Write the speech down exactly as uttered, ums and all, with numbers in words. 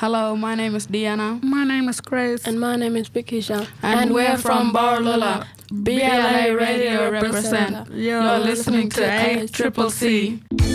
Hello, my name is Diana. My name is Grace. And my name is Bikisha. And, and we're from Barlula. B L A Radio represent. You're listening to A Triple C.